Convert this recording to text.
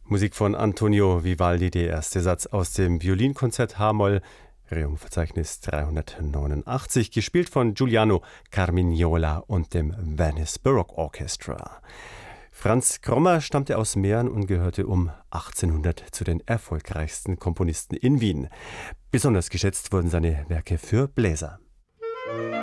Musik von Antonio Vivaldi, der erste Satz aus dem Violinkonzert H-Moll, Rerum-Verzeichnis 389, gespielt von Giuliano Carmignola und dem Venice Baroque Orchestra. Franz Krommer stammte aus Mähren und gehörte um 1800 zu den erfolgreichsten Komponisten in Wien. Besonders geschätzt wurden seine Werke für Bläser.